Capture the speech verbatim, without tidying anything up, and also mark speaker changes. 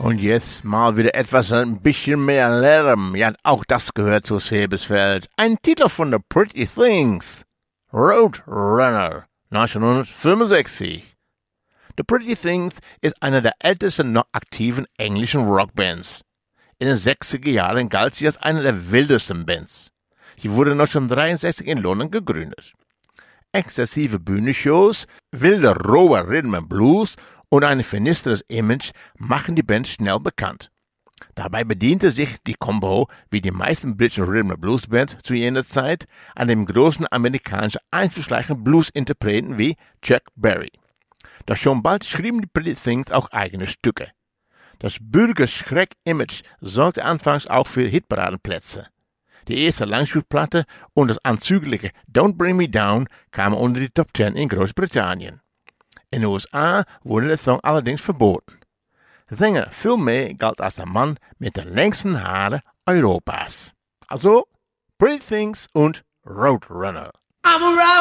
Speaker 1: Und jetzt mal wieder etwas ein bisschen mehr Lärm. Ja, auch das gehört zu Sebesfeld. Ein Titel von The Pretty Things. Roadrunner, neunzehnhundertfünfundsechzig. The Pretty Things ist eine der ältesten noch aktiven englischen Rockbands. In den sechziger Jahren galt sie als eine der wildesten Bands. Sie wurde neunzehnhundertdreiundsechzig in London gegründet. Exzessive Bühnenshows, wilder roher Rhythm and Blues und ein finsteres Image machen die Band schnell bekannt. Dabei bediente sich die Combo, wie die meisten britischen Rhythm and Blues Bands zu jener Zeit, an dem großen amerikanischen einflussreichen Blues-Interpreten wie Chuck Berry. Doch schon bald schrieben die Pretty Things auch eigene Stücke. Das Bürgerschreck-Image sorgte anfangs auch für Hitparadenplätze. Die erste Langspielplatte und das anzügliche Don't Bring Me Down kamen unter die Top Ten in Großbritannien. In den U S A wurde der Song allerdings verboten. Sänger Phil May galt als der Mann mit den längsten Haaren Europas. Also Pretty Things und Roadrunner.
Speaker 2: I'm a